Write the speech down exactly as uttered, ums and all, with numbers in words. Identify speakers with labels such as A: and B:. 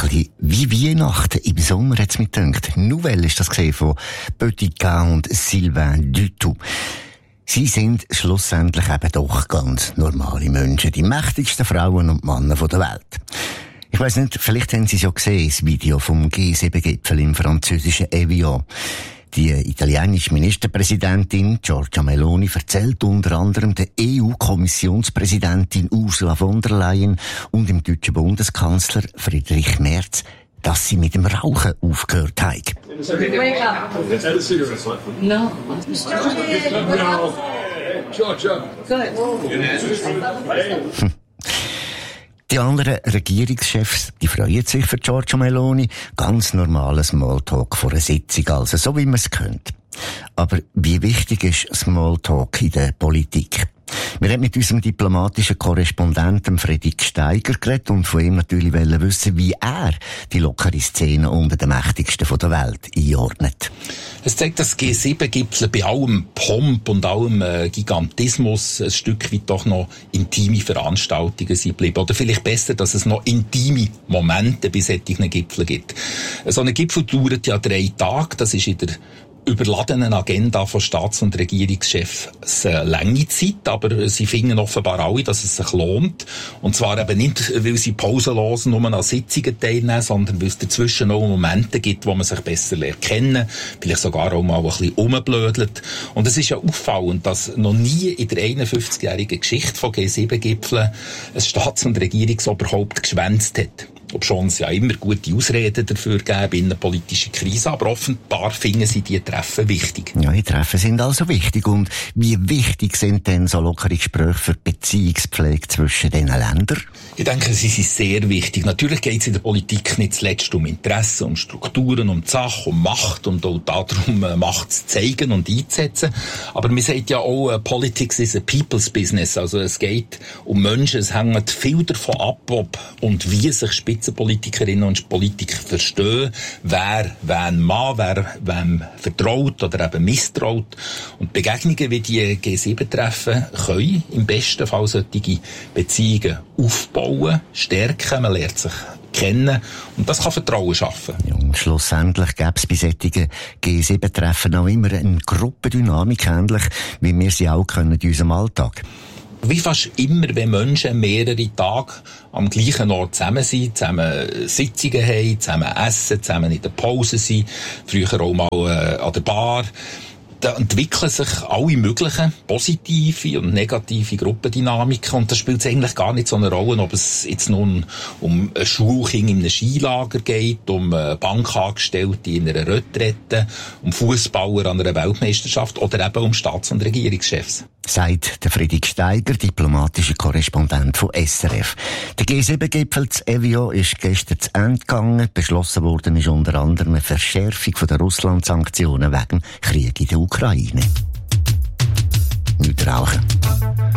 A: bisschen wie Weihnachten im Sommer, hat's mir gedacht. Nouvelle ist das gesehen von Boudica und Sylvain Dutou. Sie sind schlussendlich eben doch ganz normale Menschen, die mächtigsten Frauen und Männer der Welt. Ich weiss nicht, vielleicht haben Sie es ja gesehen, das Video vom G sieben Gipfel im französischen Evian. Die italienische Ministerpräsidentin Giorgia Meloni erzählt unter anderem der E U-Kommissionspräsidentin Ursula von der Leyen und dem deutschen Bundeskanzler Friedrich Merz, dass sie mit dem Rauchen aufgehört haben.
B: Wake up. No.
A: Hm. Die anderen Regierungschefs, die freuen sich für Giorgia Meloni. Ganz normaler Smalltalk vor einer Sitzung, also so wie man es kennt. Aber wie wichtig ist Smalltalk in der Politik? Wir haben mit unserem diplomatischen Korrespondenten Fredrik Steiger geredet und von ihm natürlich wissen, wie er die lockere Szene unter den Mächtigsten der Welt einordnet.
C: Es zeigt, dass G sieben Gipfel bei allem Pomp und allem äh, Gigantismus ein Stück weit doch noch intime Veranstaltungen sind geblieben. Oder vielleicht besser, dass es noch intime Momente bei solchen Gipfeln gibt. So ein Gipfel dauert ja drei Tage. Das ist in der überladenen Agenda von Staats- und Regierungschefs eine lange Zeit, aber sie finden offenbar alle, dass es sich lohnt. Und zwar eben nicht, weil sie pausenlos nur an Sitzungen teilnehmen, sondern weil es dazwischen auch Momente gibt, wo man sich besser lernt kennen, vielleicht sogar auch mal ein bisschen rumblödelt. Und es ist ja auffallend, dass noch nie in der einundfünfzigjährigen Geschichte von G sieben Gipfeln ein Staats- und Regierungsoberhaupt geschwänzt hat. Obschon es ja immer gute Ausreden dafür gäbe, innenpolitische Krise, aber offenbar finden sie die Treffen wichtig.
A: Ja, die Treffen sind also wichtig. Und wie wichtig sind denn so lockere Gespräche für die Beziehungspflege zwischen den Ländern?
C: Ich denke, sie sind sehr wichtig. Natürlich geht es in der Politik nicht zuletzt um Interessen, um Strukturen, um die Sache, um Macht und auch darum, Macht zu zeigen und einzusetzen. Aber man sagt ja auch, uh, Politics is a people's business. Also es geht um Menschen, es hängt viel davon ab, ob und wie sich Spitzenpolitikerinnen und Politiker verstehen, wer wen mag, wer wem vertraut oder eben misstraut. Und Begegnungen wie die G sieben Treffen können im besten Fall solche Beziehungen aufbauen, stärken, man lernt sich kennen und das kann Vertrauen schaffen.
A: Ja, und schlussendlich gäbe es bei solchen G sieben Treffen auch immer eine Gruppendynamik, ähnlich wie wir sie auch können in unserem Alltag.
C: Wie fast immer, wenn Menschen mehrere Tage am gleichen Ort zusammen sind, zusammen Sitzungen haben, zusammen essen, zusammen in der Pause sind, früher auch mal äh, an der Bar, da entwickeln sich alle möglichen positive und negative Gruppendynamiken und das spielt eigentlich gar nicht so eine Rolle, ob es jetzt nun um ein Schulkind in einem Skilager geht, um Bankangestellte in einer Retrette, um Fußballer an einer Weltmeisterschaft oder eben um Staats- und Regierungschefs.
A: Sagt der Fredrik Steiger, diplomatischer Korrespondent von S R F. Der G sieben Gipfel zu Evian ist gestern zu Ende gegangen. Beschlossen worden ist unter anderem eine Verschärfung der Russland-Sanktionen wegen Krieg in der Ukraine. Nicht rauchen.